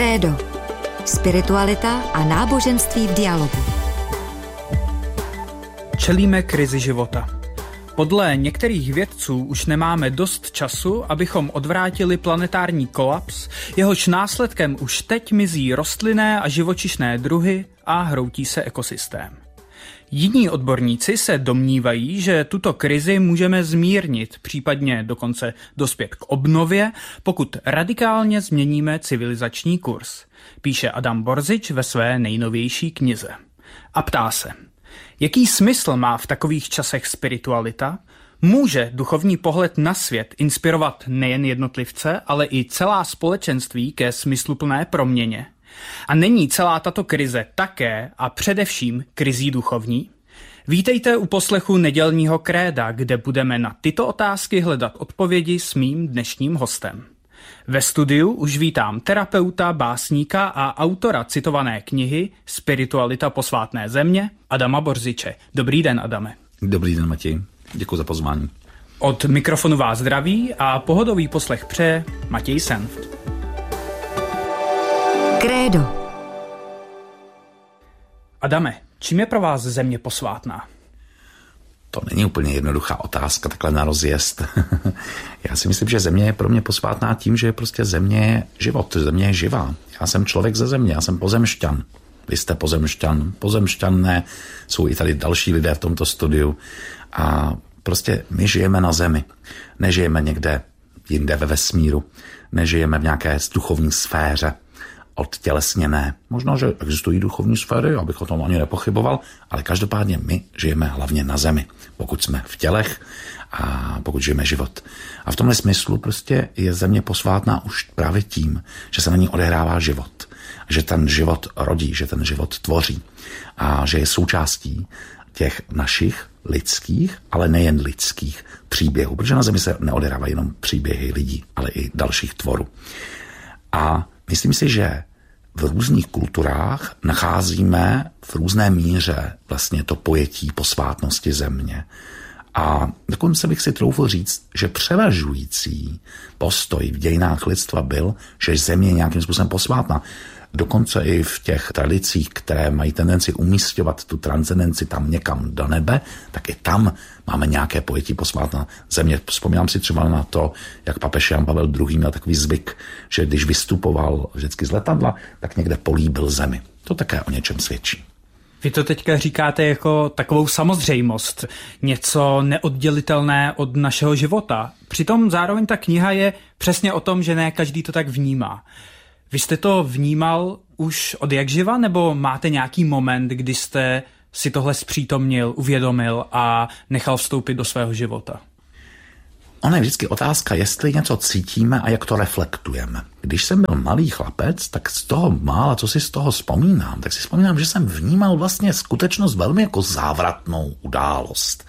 Krédo. Spiritualita a náboženství v dialogu. Čelíme krizi života. Podle některých vědců už nemáme dost času, abychom odvrátili planetární kolaps, jehož následkem už teď mizí rostlinné a živočišné druhy a hroutí se ekosystém. Jiní odborníci se domnívají, že tuto krizi můžeme zmírnit, případně dokonce dospět k obnově, pokud radikálně změníme civilizační kurz, píše Adam Borzič ve své nejnovější knize. A ptá se, jaký smysl má v takových časech spiritualita? Může duchovní pohled na svět inspirovat nejen jednotlivce, ale i celá společenství ke smysluplné proměně? A není celá tato krize také a především krizí duchovní? Vítejte u poslechu nedělního Kréda, kde budeme na tyto otázky hledat odpovědi s mým dnešním hostem. Ve studiu už vítám terapeuta, básníka a autora citované knihy Spiritualita posvátné země, Adama Borziče. Dobrý den, Adame. Dobrý den, Matěj. Děkuji za pozvání. Od mikrofonu vás zdraví a pohodový poslech přeje Matěj Senft. Krédo. Adame, čím je pro vás země posvátná? To není úplně jednoduchá otázka, takhle na rozjezd. Já si myslím, že země je pro mě posvátná tím, že prostě země je život, země je živá. Já jsem člověk ze země, já jsem pozemšťan. Vy jste pozemšťan, pozemšťané, jsou i tady další lidé v tomto studiu. A prostě my žijeme na zemi. Nežijeme někde jinde ve vesmíru, nežijeme v nějaké duchovní sféře odtělesněné. Možná, že existují duchovní sféry, abych o tom ani nepochyboval, ale každopádně my žijeme hlavně na zemi, pokud jsme v tělech a pokud žijeme život. A v tomhle smyslu prostě je země posvátná už právě tím, že se na ní odehrává život. Že ten život rodí, že ten život tvoří a že je součástí těch našich lidských, ale nejen lidských příběhů, protože na zemi se neodehrávají jenom příběhy lidí, ale i dalších tvorů. A myslím si, že v různých kulturách nacházíme v různé míře vlastně to pojetí posvátnosti země. A dokonce bych si troufl říct, že převažující postoj v dějinách lidstva byl, že země je nějakým způsobem posvátná. Dokonce i v těch tradicích, které mají tendenci umísťovat tu transcendenci tam někam do nebe, tak i tam máme nějaké pojetí posvátná země. Vzpomínám si třeba na to, jak papež Jan Pavel II. Měl takový zvyk, že když vystupoval vždycky z letadla, tak někde políbil zemi. To také o něčem svědčí. Vy to teďka říkáte jako takovou samozřejmost, něco neoddělitelné od našeho života. Přitom zároveň ta kniha je přesně o tom, že ne každý to tak vnímá. Vy jste to vnímal už od jakživa, nebo máte nějaký moment, kdy jste si tohle zpřítomnil, uvědomil a nechal vstoupit do svého života? Ona je vždycky otázka, jestli něco cítíme a jak to reflektujeme. Když jsem byl malý chlapec, tak z toho mála, co si z toho vzpomínám, tak si vzpomínám, že jsem vnímal vlastně skutečnost velmi jako závratnou událost.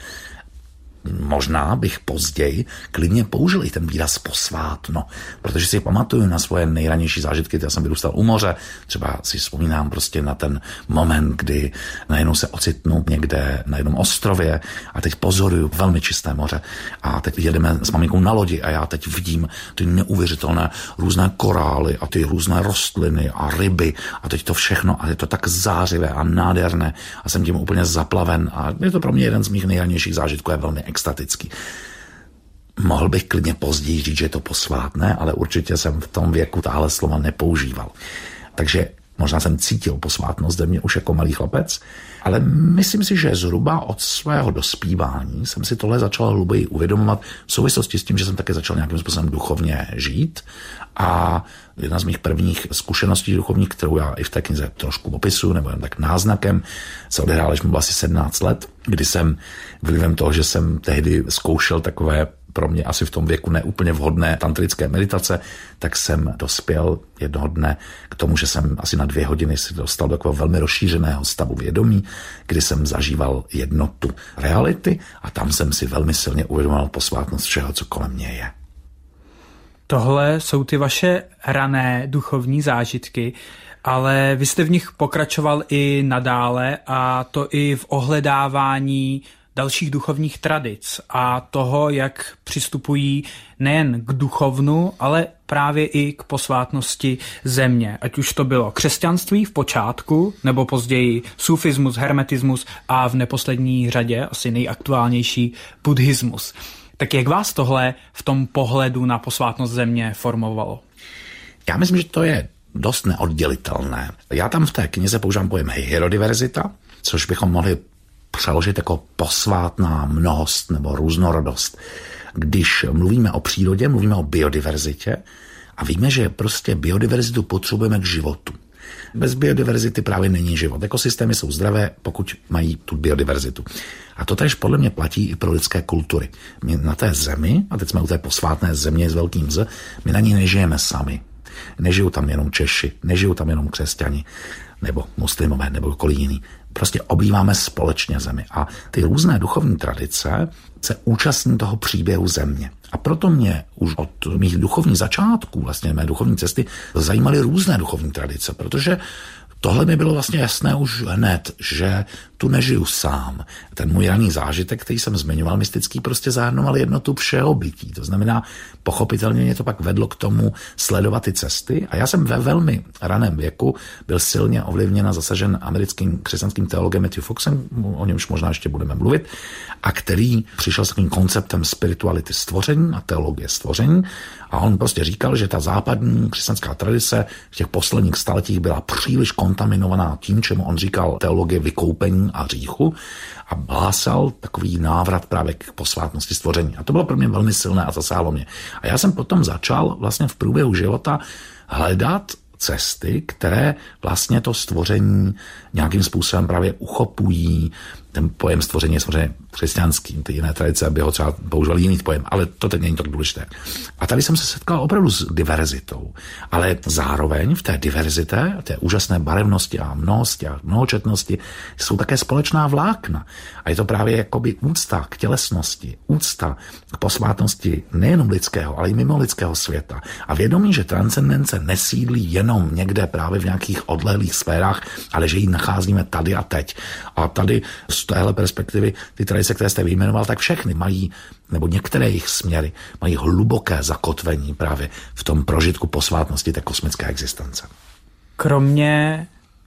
Možná bych později klidně použil i ten výraz posvátno, protože si pamatuju na svoje nejranější zážitky, já jsem vyrůstal u moře, třeba si vzpomínám prostě na ten moment, kdy najednou se ocitnu někde na jednom ostrově a teď pozoruju velmi čisté moře a teď jedeme s maminkou na lodi a já teď vidím ty neuvěřitelné různé korály a ty různé rostliny a ryby a teď to všechno a je to tak zářivé a nádherné a jsem tím úplně zaplaven a je to pro mě jeden z mých nejranějších zážitků, je velmi extatický. Mohl bych klidně později říct, že je to posvátné, ale určitě jsem v tom věku tahle slova nepoužíval. Takže možná jsem cítil posvátnost země už jako malý chlapec, ale myslím si, že zhruba od svého dospívání jsem si tohle začal hluboji uvědomovat v souvislosti s tím, že jsem také začal nějakým způsobem duchovně žít a jedna z mých prvních zkušeností duchovních, kterou já i v té knize trošku popisuju, nebo jen tak náznakem, se odehrála, když mi bylo asi 17 let, kdy jsem vlivem toho, že jsem tehdy zkoušel takové pro mě asi v tom věku neúplně vhodné tantrické meditace, tak jsem dospěl jednoho dne k tomu, že jsem asi na 2 hodiny si dostal do takového velmi rozšířeného stavu vědomí, kdy jsem zažíval jednotu reality a tam jsem si velmi silně uvědomoval posvátnost všeho, co kolem mě je. Tohle jsou ty vaše rané duchovní zážitky, ale vy jste v nich pokračoval i nadále a to i v ohledávání dalších duchovních tradic a toho, jak přistupují nejen k duchovnu, ale právě i k posvátnosti země. Ať už to bylo křesťanství v počátku, nebo později sufismus, hermetismus a v neposlední řadě asi nejaktuálnější buddhismus. Tak jak vás tohle v tom pohledu na posvátnost země formovalo? Já myslím, že to je dost neoddělitelné. Já tam v té knize používám pojem hierodiverzita, což bychom mohli přeložit jako posvátná mnohost nebo různorodost. Když mluvíme o přírodě, mluvíme o biodiverzitě a víme, že prostě biodiverzitu potřebujeme k životu. Bez biodiverzity právě není život. Ekosystémy jsou zdravé, pokud mají tu biodiverzitu. A to též podle mě platí i pro lidské kultury. My na té zemi, a teď jsme u té posvátné země s velkým Z, my na ní nežijeme sami. Nežijou tam jenom Češi, nežijou tam jenom křesťani, nebo muslimové, nebo kdokoliv jiný. Prostě obýváme společně zemi. A ty různé duchovní tradice se účastní toho příběhu země. A proto mě už od mých duchovních začátků, vlastně mé duchovní cesty, zajímaly různé duchovní tradice, protože tohle mi bylo vlastně jasné už hned, že tu nežiju sám. Ten můj raný zážitek, který jsem zmiňoval, mystický, prostě zahrnoval jednotu všeho bytí. To znamená, pochopitelně mě to pak vedlo k tomu sledovat ty cesty. A já jsem ve velmi raném věku byl silně ovlivněn a zasažen americkým křesťanským teologem Matthew Foxem, o němž možná ještě budeme mluvit, a který přišel s takovým konceptem spirituality stvoření a teologie stvoření. A on prostě říkal, že ta západní křesťanská tradice v těch posledních staletích byla příliš kontaminovaná tím, čemu on říkal teologie vykoupení a hříchu, a hlásal takový návrat právě k posvátnosti stvoření. A to bylo pro mě velmi silné a zasáhlo mě. A já jsem potom začal vlastně v průběhu života hledat cesty, které vlastně to stvoření nějakým způsobem právě uchopují. Ten pojem stvoření je samozřejmě křesťanský, ty jiné tradice by ho třeba používali jiný pojem, ale to teď není tak důležité. A tady jsem se setkal opravdu s diverzitou, ale zároveň v té diverzitě, té úžasné barevnosti a mnohosti a mnohočetnosti jsou také společná vlákna. A je to právě jakoby úcta k tělesnosti, úcta k posvátnosti nejenom lidského, ale i mimo lidského světa. A vědomí, že transcendence nesídlí jenom někde právě v nějakých odlehlých sférách, ale že ji nacházíme tady a teď. A tady z téhle perspektivy ty tradice, které jste vyjmenoval, tak všechny mají, nebo některé jejich směry mají hluboké zakotvení právě v tom prožitku posvátnosti té kosmické existence. Kromě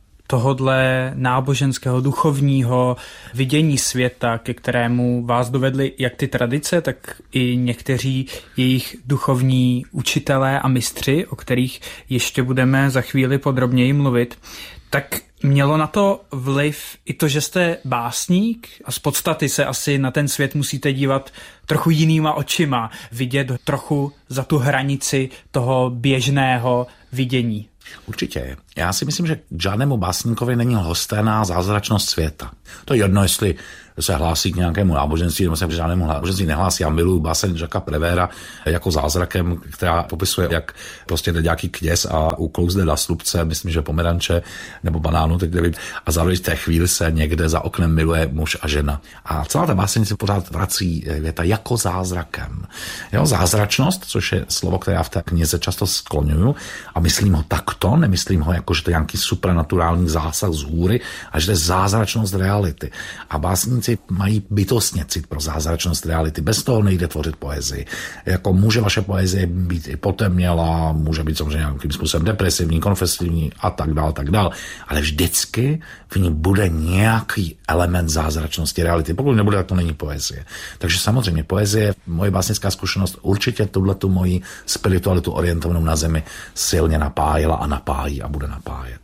tohodle náboženského, duchovního vidění světa, ke kterému vás dovedly jak ty tradice, tak i někteří jejich duchovní učitelé a mistři, o kterých ještě budeme za chvíli podrobněji mluvit, tak mělo na to vliv i to, že jste básník a z podstaty se asi na ten svět musíte dívat trochu jinýma očima, vidět trochu za tu hranici toho běžného vidění. Určitě. Já si myslím, že žádnému básníkovi není lhostejná zázračnost světa. To je jedno, jestli se hlásí k nějakému náboženství, nebo se k žádnému náboženství nehlásí. Já miluju báseň Jacquesa Prévéra jako zázrakem, která popisuje, jak prostě jde nějaký kněz a uklouzne na slupce, myslím, že pomeranče nebo banánu, teď nevím, a zároveň v té chvíli se někde za oknem miluje muž a žena. A celá ta báseň se pořád vrací věta jako zázrakem. Jo, zázračnost, což je slovo, které já v té knize často skloňuju, a myslím ho takto, nemyslím ho jako, že to je nějaký supranaturální zásah z hůry, a že to je zázračnost reality. A básníci mají bytostně cit pro zázračnost reality. Bez toho nejde tvořit poezii. Jako může vaše poezie být i potemnělá, může být samozřejmě nějakým způsobem depresivní, konfesivní a tak dál, ale vždycky v ní bude nějaký element zázračnosti reality. Pokud nebude, tak to není poezie. Takže samozřejmě poezie, moje básnická zkušenost určitě tuhletu moji spiritualitu orientovanou na zemi silně napájela a napájí a bude napájet.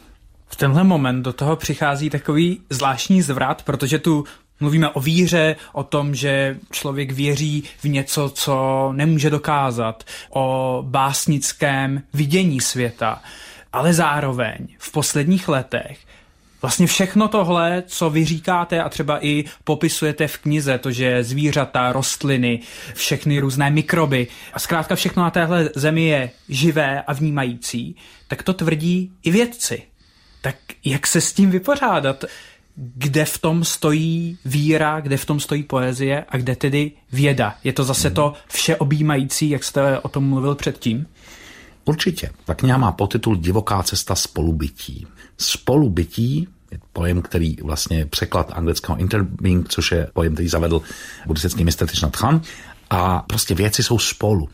V tenhle moment do toho přichází takový zvláštní zvrat, protože tu mluvíme o víře, o tom, že člověk věří v něco, co nemůže dokázat, o básnickém vidění světa, ale zároveň v posledních letech vlastně všechno tohle, co vy říkáte a třeba i popisujete v knize, to, že zvířata, rostliny, všechny různé mikroby a zkrátka všechno na téhle zemi je živé a vnímající, tak to tvrdí i vědci. Tak jak se s tím vypořádat? Kde v tom stojí víra, kde v tom stojí poezie a kde tedy věda? Je to zase to všeobjímající, jak jste o tom mluvil předtím? Určitě. Ta kniha má podtitul Divoká cesta spolubytí. Spolubytí Pojem, který vlastně překlad anglického interbeing, což je pojem, který zavedl buddhistický mistr Thich Nhat Hanh. A prostě věci jsou spolu.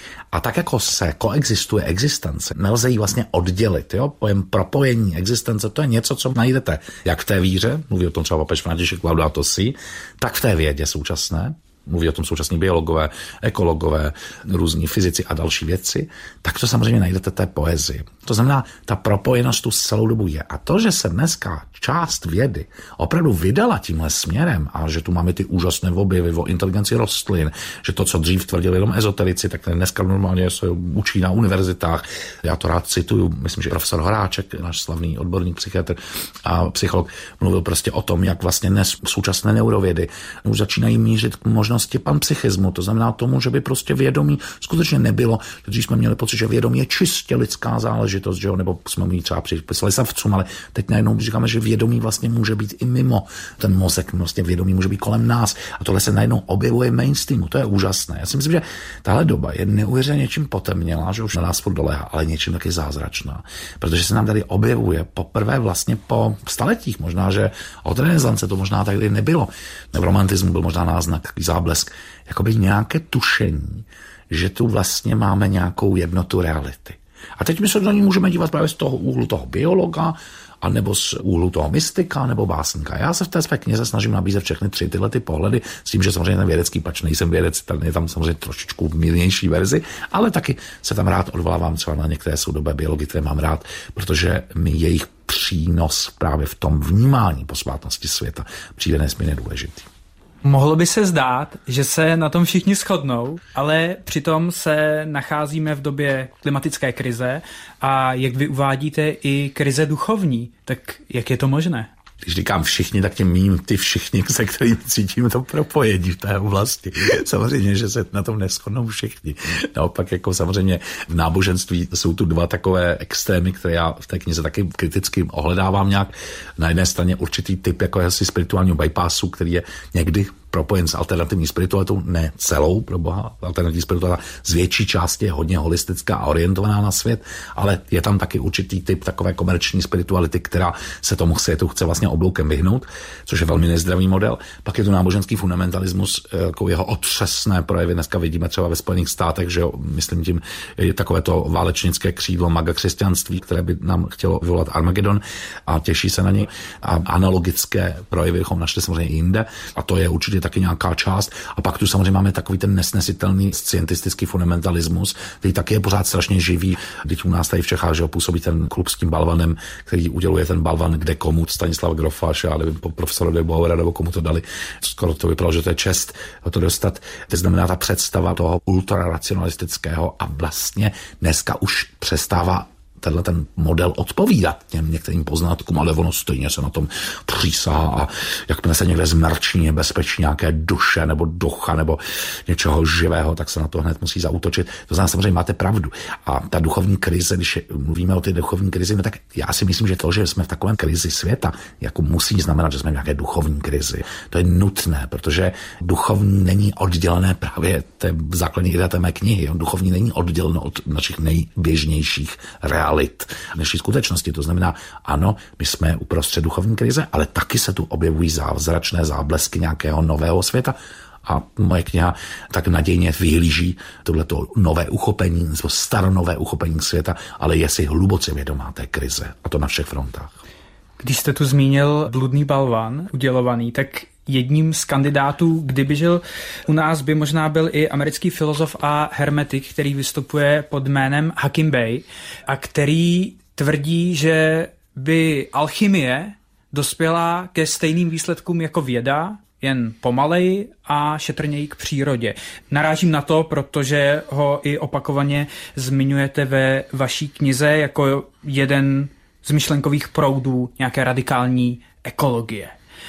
A tak jako se koexistuje existence, nelze ji vlastně oddělit. Jo? Pojem propojení existence, to je něco, co najdete jak v té víře, mluví o tom třeba papež František Laudato Si, tak v té vědě současné, mluví o tom současní biologové, ekologové, různí fyzici a další věci, tak to samozřejmě najdete té poezii. To znamená, ta propojenost tu celou dobu je. A to, že se dneska část vědy opravdu vydala tímhle směrem a že tu máme ty úžasné objevy o inteligenci rostlin, že to, co dřív tvrdili jenom ezoterici, tak dneska normálně se učí na univerzitách. Já to rád cituju, myslím, že profesor Horáček, náš slavný odborník psychiatr a psycholog, mluvil prostě o tom, jak vlastně dnes současné neurovědy už začínají mířit k možnosti panpsychismu. To znamená tomu, že by prostě vědomí skutečně nebylo. Dřív jsme měli pocit, že vědomí je čistě lidská záležitost, že jo? Nebo jsme mu ji třeba připisali savcům, ale teď najednou říkáme, že vědomí vlastně může být i mimo ten mozek, vlastně vědomí může být kolem nás. A tohle se najednou objevuje v mainstreamu. To je úžasné. Já si myslím, že tahle doba je neuvěřitelně něčím potemnělá, že už na nás furt doléhá, ale něčím taky zázračná. Protože se nám tady objevuje poprvé vlastně po staletích. Možná, že od renesance to možná tady nebylo. Nebo romantismu byl možná náznak, takový záblesk. Jakoby nějaké tušení, že tu vlastně máme nějakou jednotu reality. A teď my se na ní můžeme dívat právě z toho úhlu toho biologa, a nebo z úhlu toho mystika nebo básníka. Já se v té své knize snažím nabízet všechny tři tyhle ty pohledy, s tím, že samozřejmě ten vědecký pač nejsem vědec, je tam samozřejmě trošičku mírnější verzi, ale taky se tam rád odvolávám třeba na některé soudobé biology, které mám rád, protože mi jejich přínos právě v tom vnímání posvátnosti světa přijde nesmírně důležitý. Mohlo by se zdát, že se na tom všichni shodnou, ale přitom se nacházíme v době klimatické krize a jak vy uvádíte i krize duchovní, tak jak je to možné? Když říkám všichni, tak tím míním ty všichni, se kterými cítíme to propojení v té oblasti. Samozřejmě, že se na tom neshodnou všichni. Naopak jako samozřejmě v náboženství jsou tu dva takové extrémy, které já v té knize taky kriticky ohledávám nějak. Na jedné straně určitý typ jako asi spirituálního bypassu, který je někdy propojen s alternativní spiritualitou, ne celou, pro boha, alternativní spiritualita z větší části je hodně holistická a orientovaná na svět, ale je tam taky určitý typ takové komerční spirituality, která se tomu světu chce vlastně obloukem vyhnout, což je velmi nezdravý model. Pak je tu náboženský fundamentalismus, jako jeho otřesné projevy dneska vidíme třeba ve Spojených státech, že jo, myslím tím je takové to válečnické křídlo maga křesťanství, které by nám chtělo vyvolat Armagedon a těší se na něj. A analogické projevy bychom našli samozřejmě i jinde a to je určitě taky nějaká část. A pak tu samozřejmě máme takový ten nesnesitelný scientistický fundamentalismus, který taky je pořád strašně živý. Když u nás tady v Čechách, že působí ten klub s tím balvanem, který uděluje ten balvan kde komu, Stanislav Grofáš, já nevím, po profesoru de Bauera, nebo komu to dali. Skoro to vypadalo, že to je čest ho to dostat. To znamená ta představa toho ultraracionalistického a vlastně dneska už přestává tenhle ten model odpovídat těm některým poznatkům, ale ono stejně se na tom přísahá a jakmile se někde zmrčí nebezpečí nějaké duše nebo ducha nebo něčeho živého, tak se na to hned musí zaútočit. To znamená, samozřejmě máte pravdu. A ta duchovní krize, když mluvíme o té duchovní krizi, no tak já si myslím, že to, že jsme v takovém krizi světa, jako musí znamenat, že jsme v nějaké duchovní krizi. To je nutné, protože duchovní není oddělené právě té základní idea té mé knihy. Duchovní není odděleno od našich nejběžnějších realit dnešní skutečnosti. To znamená, ano, my jsme uprostřed duchovní krize, ale taky se tu objevují zázračné záblesky nějakého nového světa. A moje kniha tak nadějně vyhlíží tohleto nové uchopení, nebo staronové uchopení světa, ale je si hluboce vědomá té krize. A to na všech frontách. Když jste tu zmínil bludný balvan udělovaný, tak jedním z kandidátů, kdyby žil u nás, by možná byl i americký filozof a hermetik, který vystupuje pod jménem Hakim Bey a který tvrdí, že by alchymie dospěla ke stejným výsledkům jako věda, jen pomaleji a šetrněji k přírodě. Narážím na to, protože ho i opakovaně zmiňujete ve vaší knize jako jeden z myšlenkových proudů nějaké radikální ekologie.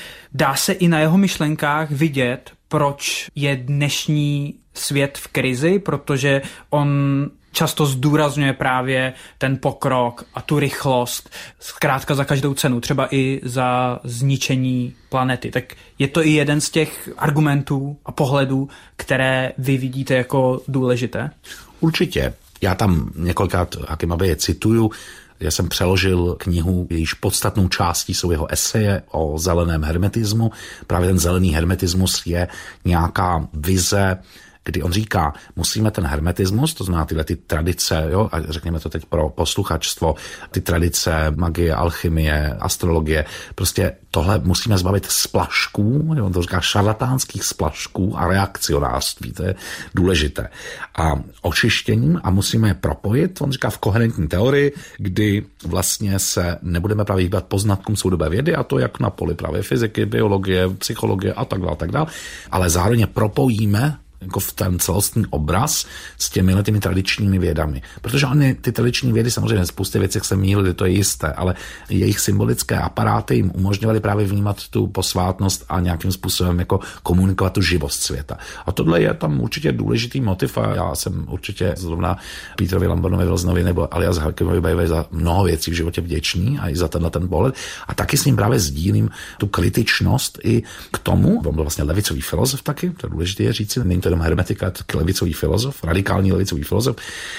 Dá se i na jeho myšlenkách vidět, proč je dnešní svět v krizi, protože on často zdůrazňuje právě ten pokrok a tu rychlost, zkrátka za každou cenu, třeba i za zničení planety. Tak je to i jeden z těch argumentů a pohledů, které vy vidíte jako důležité? Určitě. Já tam několikrát Hakim Abeje cituju. Já jsem přeložil knihu, jejíž podstatnou částí jsou jeho eseje o zeleném hermetismu. Právě ten zelený hermetismus je nějaká vize, kdy on říká, musíme ten hermetismus, to znamená tyhle ty tradice, jo, a řekněme to teď pro posluchačstvo, ty tradice magie, alchymie, astrologie, prostě tohle musíme zbavit splašků, on to říká šarlatánských splašků a reakcionářství, to je důležité. A očištěním a musíme je propojit, on říká v koherentní teorii, kdy vlastně se nebudeme právě hýbat poznatkům soudobé vědy, a to jak na poli právě fyziky, biologie, psychologie a tak dále, ale zároveň propojíme jako v ten celostní obraz s těmi tradičními vědami. Protože oni, ty tradiční vědy, samozřejmě spoustě věcí se mýlily, to je jisté, ale jejich symbolické aparáty jim umožňovaly právě vnímat tu posvátnost a nějakým způsobem jako komunikovat tu živost světa. A tohle je tam určitě důležitý motiv a já jsem určitě zrovna Petrovi Lambornovi Vilsnovi nebo alias Hakimovi Abejovi za mnoho věcí v životě vděčný a i za ten pohled. A taky s ním právě sdílím tu kritičnost i k tomu, on byl vlastně levicový filozof taky, to je důležité říci, není to jenom hermetika, taky levicový filozof, radikální levicový filozof.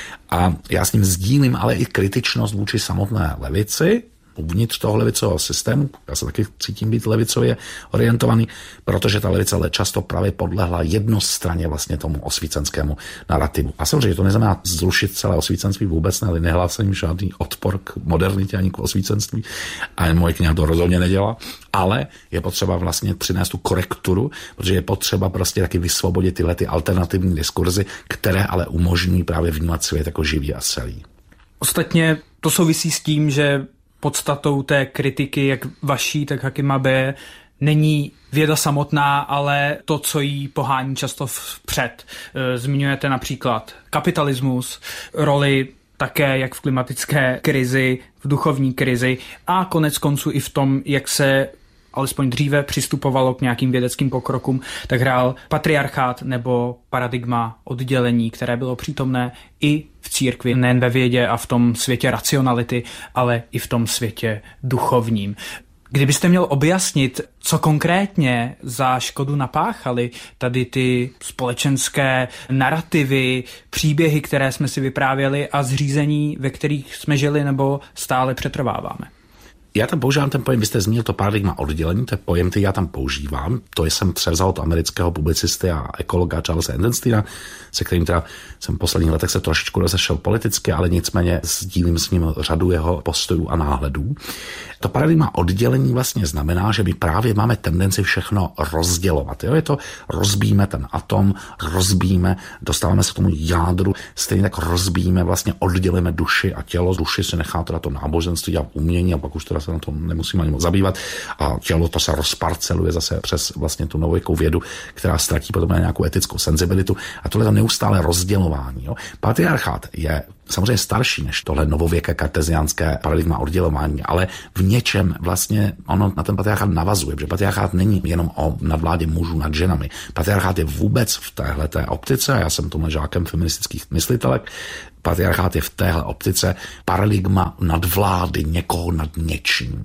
A já s ním sdílím ale i kritičnost vůči samotné levici, uvnitř toho levicového systému. Já se taky cítím být levicově orientovaný, protože ta levice často právě podlehla jednostranně vlastně tomu osvícenskému narrativu. A samozřejmě to neznamená zrušit celé osvícenství vůbec, ale nehlásím žádný odpor k modernitě ani k osvícenství. A moje kniha to rozhodně nedělá. Ale je potřeba vlastně přinést tu korekturu, protože je potřeba prostě taky vysvobodit tyhle ty alternativní diskurzy, které ale umožňují právě vnímat svět jako živý a celý. Ostatně to souvisí s tím, že podstatou té kritiky, jak vaší, tak Hakima Abeje, není věda samotná, ale to, co jí pohání často vpřed. Zmiňujete například kapitalismus, roli také jak v klimatické krizi, v duchovní krizi a konec konců i v tom, jak se alespoň dříve přistupovalo k nějakým vědeckým pokrokům, tak hrál patriarchát nebo paradigma oddělení, které bylo přítomné i v církvi, nejen ve vědě a v tom světě racionality, ale i v tom světě duchovním. Kdybyste měl objasnit, co konkrétně za škodu napáchali tady ty společenské narrativy, příběhy, které jsme si vyprávěli a zřízení, ve kterých jsme žili nebo stále přetrváváme? Já tam používám ten pojem, vy jste zmínil to paradigma oddělení, to je pojem, který já tam používám, to jsem převzal od amerického publicisty a ekologa Charlesa Endensteina, se kterým teda jsem v posledních letech se trošičku rozešel politicky, ale nicméně sdílím s ním řadu jeho postojů a náhledů. To paradigma oddělení vlastně znamená, že my právě máme tendenci všechno rozdělovat. Jo? Je to, rozbíjíme ten atom, rozbíjíme, dostáváme se k tomu jádru, stejně tak rozbíjíme, vlastně oddělíme duši a tělo. Duši se nechá teda to náboženství a umění a pak už teda se na tom nemusíme ani moc zabývat a tělo to se rozparceluje zase přes vlastně tu novověkou vědu, která ztratí potom nějakou etickou senzibilitu a tohle to neustále rozdělování. Jo? Patriarchát je samozřejmě starší než tohle novověké karteziánské paradigma oddělování, ale v něčem vlastně ono na ten patriarchát navazuje, protože patriarchát není jenom o nadvládě mužů nad ženami. Patriarchát je vůbec v téhleté optice, a já jsem tomhle žákem feministických myslitelek, patriarchát je v téhle optice paradigma nadvlády někoho nad něčím.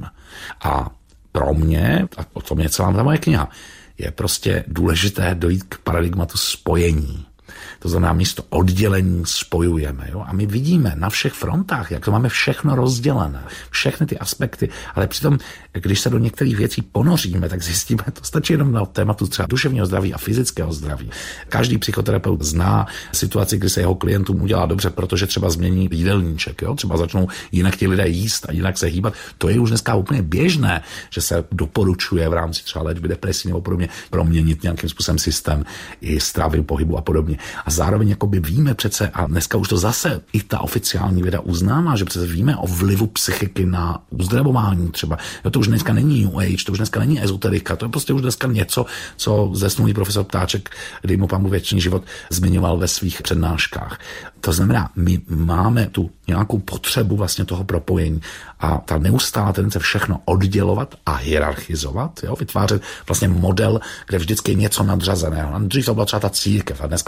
A pro mě, a o tom je celá ta moje kniha, je prostě důležité dojít k paradigmatu spojení. To znamená, místo oddělení spojujeme. Jo? A my vidíme na všech frontách, jak to máme všechno rozdělené, všechny ty aspekty, ale přitom, když se do některých věcí ponoříme, tak zjistíme, to stačí jenom na tématu třeba duševního zdraví a fyzického zdraví. Každý psychoterapeut zná situaci, kdy se jeho klientům udělá dobře, protože třeba změní jídelníček, jo? Třeba začnou jinak ti lidé jíst a jinak se hýbat. To je už dneska úplně běžné, že se doporučuje v rámci třeba léčby depresí nebo podobně proměnit nějakým způsobem systém i stravy, pohybu a podobně. A zároveň jakoby víme přece, a dneska už to zase i ta oficiální věda uznává, že přece víme o vlivu psychiky na uzdravování třeba. Jo, to už dneska není New Age, to už dneska není ezoterika, to je prostě už dneska něco, co zesnulý profesor Ptáček, kdy mu pán věčný život zmiňoval ve svých přednáškách. To znamená, my máme tu nějakou potřebu vlastně toho propojení a ta neustálá tendence všechno oddělovat a hierarchizovat, jo, vytvářet vlastně model, kde vždycky je něco nadřazeného. A dřív to byla třeba ta církev a dneska už je to zase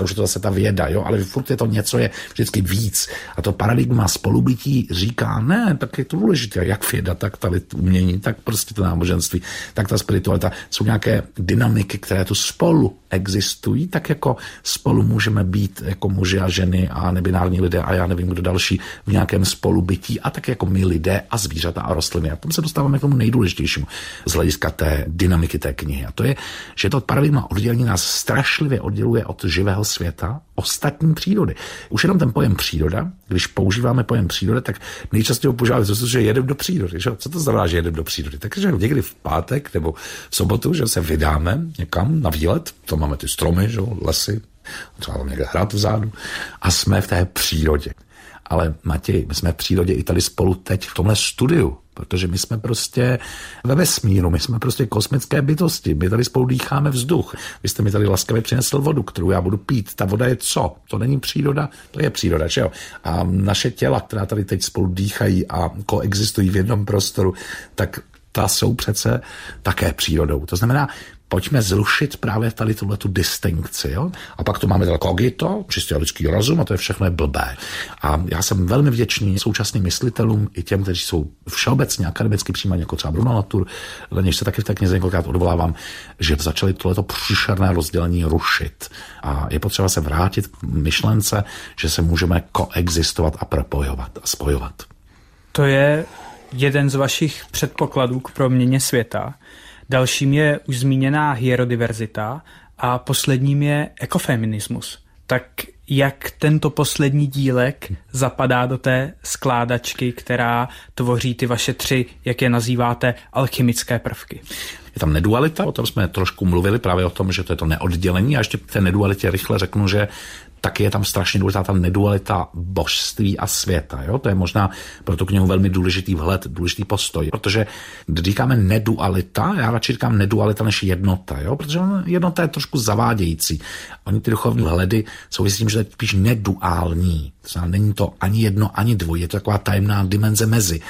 ta věda, jo, ale furt je to něco, je vždycky víc. A to paradigma spolubytí říká, ne, tak je to důležité, jak věda, tak tady umění, tak prostě to náboženství, tak ta spiritualita. Jsou nějaké dynamiky, které tu spolu existují, tak jako spolu můžeme být jako muži a ženy a nebinární lidé a já nevím, kdo další v nějakém spolubytí a tak jako my lidé a zvířata a rostliny. A tam se dostáváme k tomu nejdůležitějšímu z hlediska té dynamiky té knihy. A to je, že to paradigma oddělení nás strašlivě odděluje od živého světa, ostatní přírody. Už jenom ten pojem příroda, když používáme pojem příroda, tak nejčastěji používáme to, že jedeme do přírody. Že? Co to znamená, že jedeme do přírody? Takže někdy v pátek nebo v sobotu, že se vydáme někam na výlet, to máme ty stromy, že? Lesy, třeba tam někde hrad vzadu a jsme v té přírodě. Ale Matěj, my jsme v přírodě i tady spolu teď v tomhle studiu, protože my jsme prostě ve vesmíru, my jsme prostě kosmické bytosti, my tady spolu dýcháme vzduch. Vy jste mi tady laskavě přinesl vodu, kterou já budu pít. Ta voda je co? To není příroda? To je příroda, že jo? A naše těla, která tady teď spolu dýchají a koexistují v jednom prostoru, tak ta jsou přece také přírodou. To znamená, pojďme zrušit právě tady tuhletu distinkci. Jo? A pak tu máme teda kogito, čistě lidský rozum, a to je všechno je blbé. A já jsem velmi vděčný současným myslitelům i těm, kteří jsou všeobecně akademicky přijímaní, jako třeba Bruno Latour, na něž se taky v té knize několikrát odvolávám, že začali tohleto příšerné rozdělení rušit. A je potřeba se vrátit k myšlence, že se můžeme koexistovat a propojovat a spojovat. To je jeden z vašich předpokladů k proměně světa. Dalším je už zmíněná hierodiverzita a posledním je ekofeminismus. Tak jak tento poslední dílek zapadá do té skládačky, která tvoří ty vaše 3, jak je nazýváte, alchymické prvky? Je tam nedualita, o tom jsme trošku mluvili, právě o tom, že to je to neoddělení a ještě k té nedualitě rychle řeknu, že taky je tam strašně důležitá ta nedualita božství a světa. Jo? To je možná pro tu knihu velmi důležitý vhled, důležitý postoj, protože když říkáme nedualita, já radši říkám nedualita než jednota, jo? Protože jednota je trošku zavádějící. Oni ty duchovní vhledy souvisí s tím, že to je spíš neduální. To znamená, není to ani jedno, ani dvoj, je to taková tajemná dimenze mezi.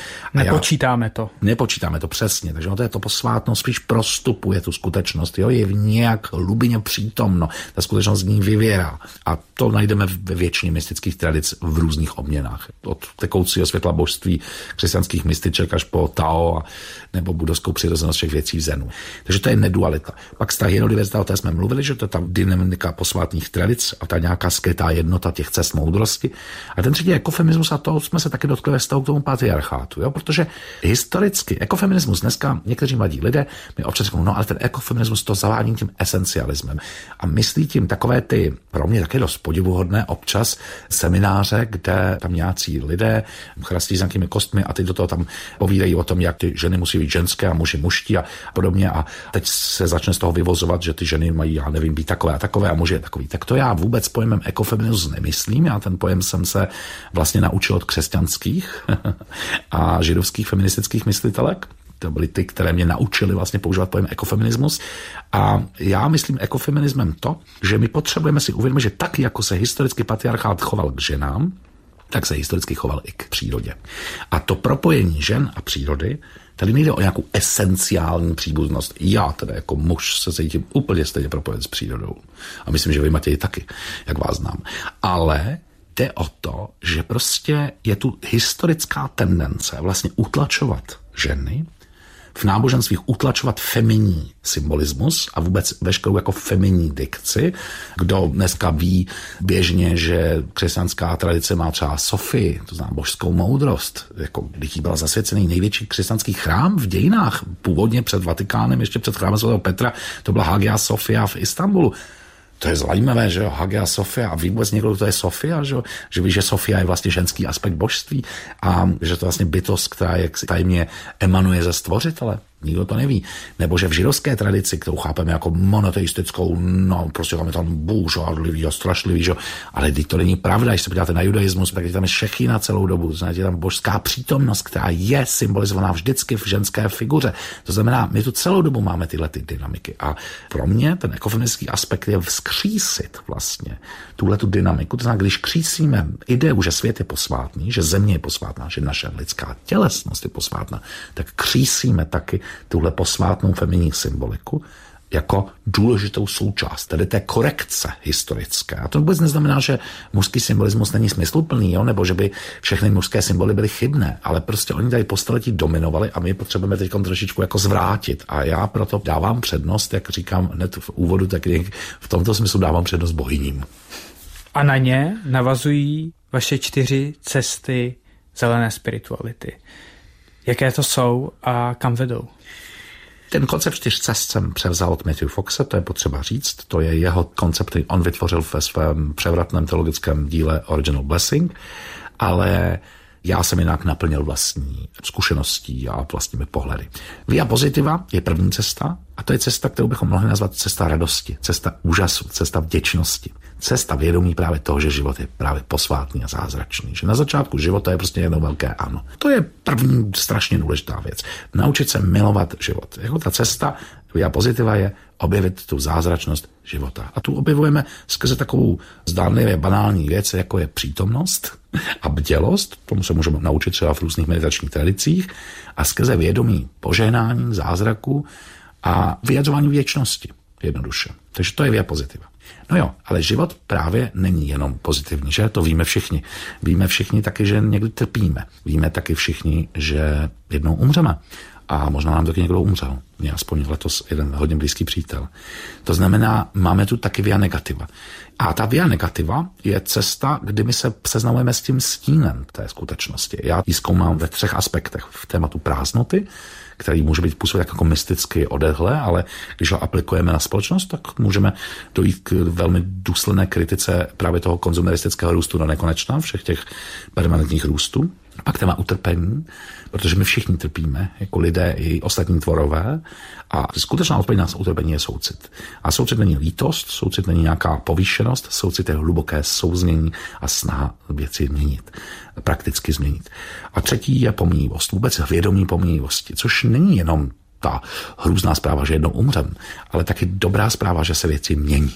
Nepočítáme to přesně, takže to je to posvátnost, spíš prostupuje tu skutečnost, jo? Je v nějak hlubině přítomno, ta skutečnost z ní vyvěrá. A to najdeme ve většině mystických tradic v různých obměnách. Od tekoucího světla božství křesťanských mystiček až po Tao nebo budovskou přirozenost všech věcí v Zenu. Takže to je nedualita. Pak ta hierodiverzita, o té jsme mluvili, že to je ta dynamika posvátných tradic a ta nějaká skrytá jednota těch cest moudrosti. A ten třetí je ekofeminismus a toho jsme se taky dotkli ve vztahu k tomu patriarchátu, jo? Protože historicky ekofeminismus dneska někteří mladí lidé mi občas řeknou, no ale ten ekofeminismus to zavádí tím esencialismem. A myslí tím takové ty, pro mě taky dost podivuhodné občas semináře, kde tam nějací lidé chrastí s nějakými kostmi a teď do toho tam povídají o tom, jak ty ženy musí být ženské a muži muští a podobně a teď se začne z toho vyvozovat, že ty ženy mají, já nevím, být takové a takové a muži je takový. Tak to já vůbec pojmem ekofeminismus nemyslím, já ten pojem jsem se vlastně naučil od křesťanských a židovských feministických myslitelek. To byly ty, které mě naučili vlastně používat pojem ekofeminismus. A já myslím ekofeminismem to, že my potřebujeme si uvědomit, že tak, jako se historicky patriarchát choval k ženám, tak se historicky choval i k přírodě. A to propojení žen a přírody, tady nejde o nějakou esenciální příbuznost. Já teda jako muž se cítím úplně stejně propojen s přírodou. A myslím, že vy Matěj taky, jak vás znám. Ale jde o to, že prostě je tu historická tendence vlastně utlačovat ženy, v náboženstvích utlačovat feminní symbolismus a vůbec veškerou jako feminní dikci. Kdo dneska ví běžně, že křesťanská tradice má třeba Sofii, to znamená božskou moudrost, jako když byla zasvěcený největší křesťanský chrám v dějinách, původně před Vatikánem, ještě před chrámem svatého Petra, to byla Hagia Sophia v Istanbulu. To je zajímavé, že jo, Hagia Sophia a vůbec někdo, to je Sofia, že ví, že Sofia je vlastně ženský aspekt božství a že to je vlastně bytost, která jak tajemně emanuje ze stvořitele. Nikdo to neví. Nebo že v židovské tradici, kterou chápeme jako monoteistickou, no prostě tam je tam bůžádlivý a strašlivý, že? Ale teď to není pravda, když se podíváte na judaismus, tak je tam šechina celou dobu, to znamená, je tam božská přítomnost, která je symbolizovaná vždycky v ženské figuře. To znamená, my tu celou dobu máme tyhle ty dynamiky. A pro mě ten ekofeministický aspekt je vzkřísit vlastně tuhletu dynamiku. To znamená, když křísíme ideu, že svět je posvátný, že země je posvátná, že naše lidská tělesnost je posvátná, tak křísíme taky tuhle posvátnou feminní symboliku jako důležitou součást, tedy té korekce historické. A to vůbec neznamená, že mužský symbolismus není smysluplný, jo? Nebo že by všechny mužské symboly byly chybné, ale prostě oni tady po staletí dominovali a my potřebujeme teď trošičku jako zvrátit. A já proto dávám přednost, jak říkám hned v úvodu, tak v tomto smyslu dávám přednost bohyním. A na ně navazují vaše 4 cesty zelené spirituality. Jaké to jsou a kam vedou? Ten koncept 4 cest jsem převzal od Matthew Foxe, to je potřeba říct. To je jeho koncept, který on vytvořil ve svém převratném teologickém díle Original Blessing, ale já jsem jinak naplnil vlastní zkušeností a vlastními pohledy. Via Positiva je první cesta a to je cesta, kterou bychom mohli nazvat cesta radosti, cesta úžasu, cesta vděčnosti. Cesta vědomí právě toho, že život je právě posvátný a zázračný. Že na začátku života je prostě jedno velké ano. To je první strašně důležitá věc. Naučit se milovat život. Jako ta cesta Via Positiva je objevit tu zázračnost života. A tu objevujeme skrze takovou zdánlivě banální věc, jako je přítomnost a bdělost. Tomu se můžeme naučit třeba v různých meditačních tradicích. A skrze vědomí požehnání, zázraku a vyjadřování věčnosti. Jednoduše. Takže to je Via Positiva. No jo, ale život právě není jenom pozitivní, že? To víme všichni. Víme všichni taky, že někdy trpíme. Víme taky všichni, že jednou umřeme. A možná nám taky někdo umřel. Mě aspoň letos jeden hodně blízký přítel. To znamená, máme tu taky via negativa. A ta via negativa je cesta, kdy my se seznamujeme s tím stínem té skutečnosti. Já ji zkoumám ve 3 aspektech. V tématu prázdnoty, který může být působit jako mysticky odehle, ale když ho aplikujeme na společnost, tak můžeme dojít k velmi důsledné kritice právě toho konzumeristického růstu do nekonečna, všech těch permanentních růstů. Pak téma utrpení, protože my všichni trpíme, jako lidé i ostatní tvorové, a skutečná odpověď na utrpení je soucit. A soucit není lítost, soucit není nějaká povýšenost, soucit je hluboké souznění a snaha věci měnit, prakticky změnit. A třetí je pomíjivost, vůbec vědomí pomíjivosti, což není jenom ta hrůzná zpráva, že jednou umřem, ale taky dobrá zpráva, že se věci mění,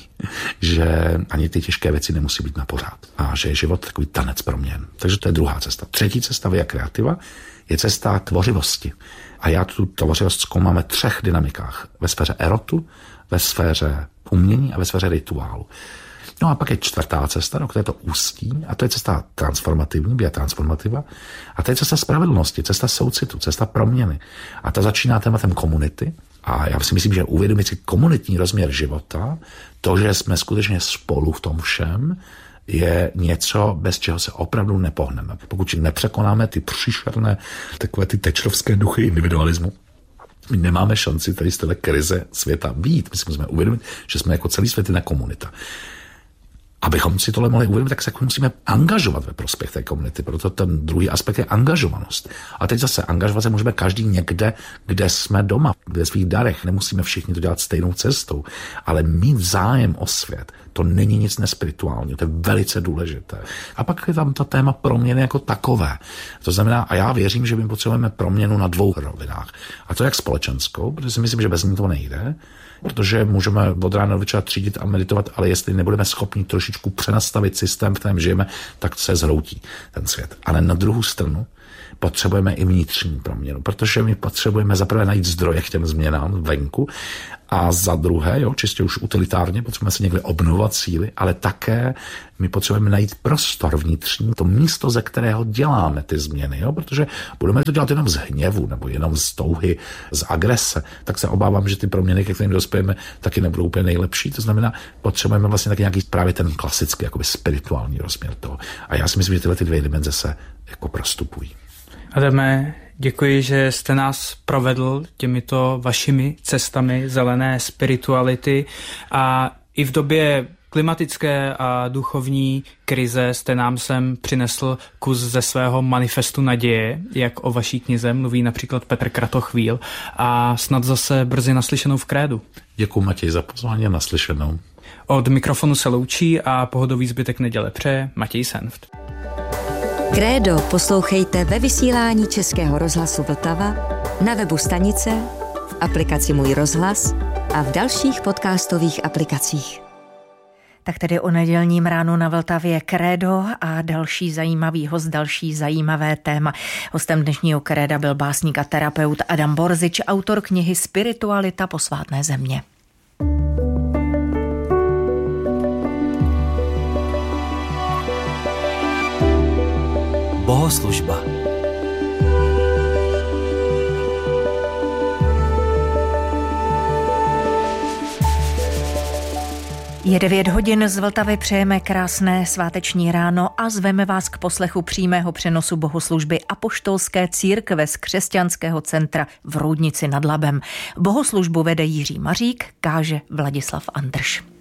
že ani ty těžké věci nemusí být na pořád a že je život takový tanec proměn. Takže to je druhá cesta. Třetí cesta Via Creativa je cesta tvořivosti. A já tu tvořivost zkoumám ve 3 dynamikách. Ve sféře erotu, ve sféře umění a ve sféře rituálu. No a pak je 4. cesta, do které to ústí, a to je cesta transformativní, Via Transformativa, a to je cesta spravedlnosti, cesta soucitu, cesta proměny. A ta začíná tématem komunity. A já si myslím, že uvědomit si komunitní rozměr života, to, že jsme skutečně spolu v tom všem, je něco, bez čeho se opravdu nepohneme. Pokud nepřekonáme ty příšerné, takové ty tečrovské duchy individualismu, my nemáme šanci tady z téhle krize světa vyjít. My si musíme uvědomit, že jsme jako celý svět jedna komunita. Abychom si tohle mohli uvědomit, tak se musíme angažovat ve prospěch té komunity. Proto ten druhý aspekt je angažovanost. A teď zase angažovat se můžeme každý někde, kde jsme doma, ve svých darech. Nemusíme všichni to dělat stejnou cestou. Ale mít zájem o svět, to není nic nespirituálního, to je velice důležité. A pak je tam to téma proměny jako takové. To znamená, a já věřím, že my potřebujeme proměnu na 2 rovinách. A to jak společenskou, protože si myslím, že bez ní to nejde, protože můžeme od rána do večera třídit a meditovat, ale jestli nebudeme schopni trošičku přenastavit systém, v kterém žijeme, tak se zhroutí ten svět. Ale na druhou stranu potřebujeme i vnitřní proměnu, protože my potřebujeme zaprvé najít zdroje k těm změnám venku a za druhé, čistě už utilitárně, potřebujeme se někde obnovovat síly, ale také my potřebujeme najít prostor vnitřní, to místo, ze kterého děláme ty změny, protože budeme to dělat jenom z hněvu nebo jenom z touhy, z agrese, tak se obávám, že ty proměny, ke kterým dospějeme, taky nebudou úplně nejlepší. To znamená, potřebujeme vlastně taky nějaký právě ten klasický, jakoby spirituální rozměr toho. A já si myslím, že tyhle 2 dimenze se jako prostupují. Adame, děkuji, že jste nás provedl těmito vašimi cestami zelené spirituality a i v době klimatické a duchovní krize jste nám sem přinesl kus ze svého manifestu naděje, jak o vaší knize mluví například Petr Kratochvíl, a snad zase brzy naslyšenou v Krédu. Děkuji, Matěj, za pozvání a naslyšenou. Od mikrofonu se loučí a pohodový zbytek neděle přeje Matěj Senft. Krédo poslouchejte ve vysílání Českého rozhlasu Vltava, na webu stanice, v aplikaci Můj rozhlas a v dalších podcastových aplikacích. Tak tedy o nedělním ránu na Vltavě Krédo a další zajímavý host, další zajímavé téma. Hostem dnešního Kréda byl básník a terapeut Adam Borzič, autor knihy Spiritualita posvátné země. Bohoslužba. Je 9 hodin, z Vltavy přejeme krásné sváteční ráno a zveme vás k poslechu přímého přenosu bohoslužby Apoštolské církve z křesťanského centra v Roudnici nad Labem. Bohoslužbu vede Jiří Mařík, káže Vladislav Andrš.